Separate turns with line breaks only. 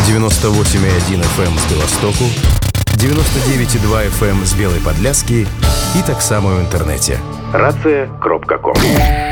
98,1 FM з Білостоку, 99,2 FM з Білої Подляски і так само в інтернеті. Racje.com